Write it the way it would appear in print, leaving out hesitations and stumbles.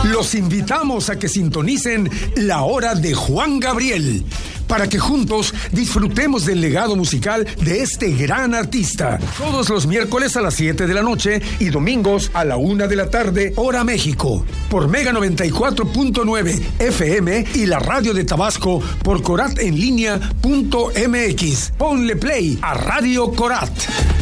Los invitamos a que sintonicen La Hora de Juan Gabriel, para que juntos disfrutemos del legado musical de este gran artista. Todos los miércoles a las 7 de la noche y domingos a la 1 de la tarde, hora México, por Mega 94.9 FM y la radio de Tabasco por coratenlinea.mx. Ponle play a Radio Corat.